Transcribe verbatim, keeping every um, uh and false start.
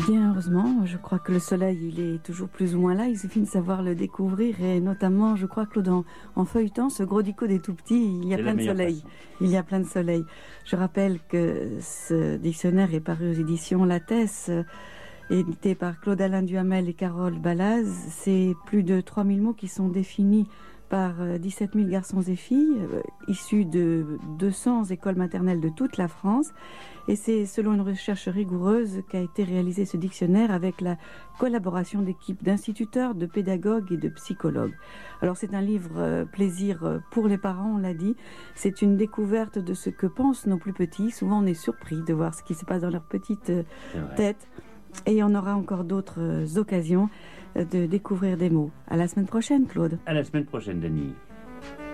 Bien heureusement, je crois que le soleil, il est toujours plus ou moins là. Il suffit de savoir le découvrir et notamment, je crois, Claude, en, en feuilletant ce gros dico des tout petits, il y a C'est plein la de meilleure soleil. façon. Il y a plein de soleil. Je rappelle que ce dictionnaire est paru aux éditions Lattès, euh, édité par Claude-Alain Duhamel et Carole Balaz. C'est plus de trois mille mots qui sont définis par euh, dix-sept mille garçons et filles, euh, issus de deux cents écoles maternelles de toute la France. Et c'est selon une recherche rigoureuse qu'a été réalisé ce dictionnaire avec la collaboration d'équipes d'instituteurs, de pédagogues et de psychologues. Alors c'est un livre euh, plaisir euh, pour les parents, on l'a dit. C'est une découverte de ce que pensent nos plus petits. Souvent on est surpris de voir ce qui se passe dans leur petite euh, tête. Et on aura encore d'autres euh, occasions euh, de découvrir des mots. À la semaine prochaine, Claude. À la semaine prochaine, Denis.